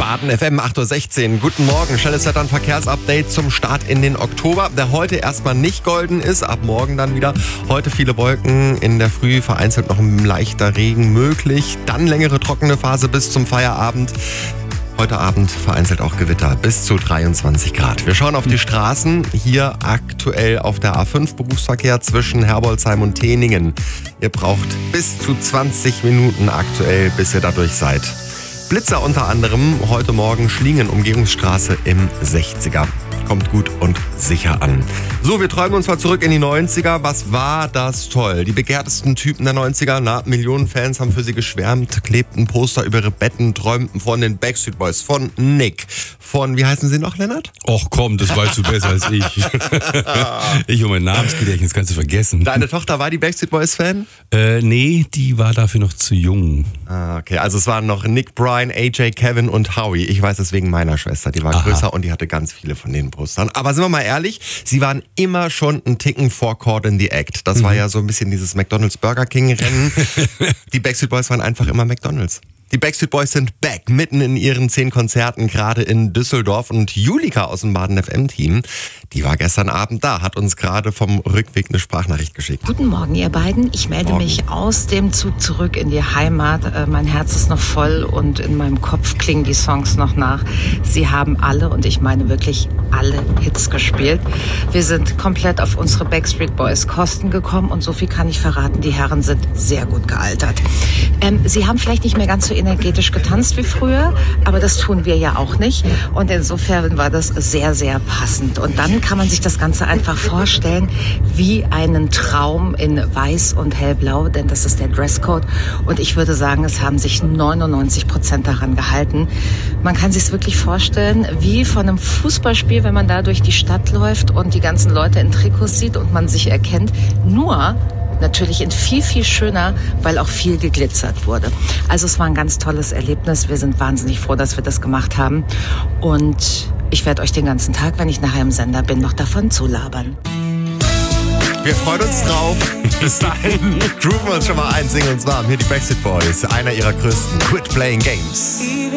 Baden FM 8.16 Uhr. Guten Morgen, schnelles Wetter- und Verkehrsupdate zum Start in den Oktober, der heute erstmal nicht golden ist, ab morgen dann wieder. Heute viele Wolken, in der Früh vereinzelt noch ein leichter Regen möglich. Dann längere trockene Phase bis zum Feierabend. Heute Abend vereinzelt auch Gewitter bis zu 23 Grad. Wir schauen auf die Straßen. Hier aktuell auf der A5 Berufsverkehr zwischen Herbolzheim und Teningen. Ihr braucht bis zu 20 Minuten aktuell, bis ihr da durch seid. Blitzer unter anderem heute Morgen Schlingen, Umgehungsstraße im 60er. Kommt gut und sicher an. So, wir träumen uns mal zurück in die 90er. Was war das toll? Die begehrtesten Typen der 90er. Millionen Fans haben für sie geschwärmt, klebten Poster über ihre Betten, träumten von den Backstreet Boys, von Nick, von, wie heißen sie noch, Lennart? Och komm, das weißt du besser als ich. Ich und mein Namensgedächtnis kannst du vergessen. Deine Tochter war die Backstreet Boys Fan? Nee, die war dafür noch zu jung. Okay, also es waren noch Nick, Brian, AJ, Kevin und Howie. Ich weiß es wegen meiner Schwester, die war größer und die hatte ganz viele von den Postern. Aber sind wir mal ehrlich, sie waren immer schon einen Ticken vor Caught in the Act. Das war ja so ein bisschen dieses McDonald's-Burger King-Rennen. Die Backstreet Boys waren einfach immer McDonald's. Die Backstreet Boys sind back, mitten in ihren 10 Konzerten, gerade in Düsseldorf. Und Julika aus dem Baden FM-Team, die war gestern Abend da, hat uns gerade vom Rückweg eine Sprachnachricht geschickt. Guten Morgen, ihr beiden. Ich melde mich aus dem Zug zurück in die Heimat. Mein Herz ist noch voll und in meinem Kopf klingen die Songs noch nach. Sie haben alle, und ich meine wirklich alle Hits gespielt. Wir sind komplett auf unsere Backstreet Boys Kosten gekommen und so viel kann ich verraten, die Herren sind sehr gut gealtert. Sie haben vielleicht nicht mehr ganz so energetisch getanzt wie früher, aber das tun wir ja auch nicht. Und insofern war das sehr, sehr passend. Und dann kann man sich das Ganze einfach vorstellen wie einen Traum in Weiß und Hellblau, denn das ist der Dresscode. Und ich würde sagen, es haben sich 99% daran gehalten. Man kann sich es wirklich vorstellen wie von einem Fußballspiel, wenn man da durch die Stadt läuft und die ganzen Leute in Trikots sieht und man sich erkennt. Nur natürlich in viel, viel schöner, weil auch viel geglitzert wurde. Also es war ein ganz tolles Erlebnis. Wir sind wahnsinnig froh, dass wir das gemacht haben. Und ich werde euch den ganzen Tag, wenn ich nachher im Sender bin, noch davon zulabern. Wir freuen uns drauf. Bis dahin grooven wir uns schon mal ein, singen uns warm. Hier die Backstreet Boys, einer ihrer größten. Quit Playing Games.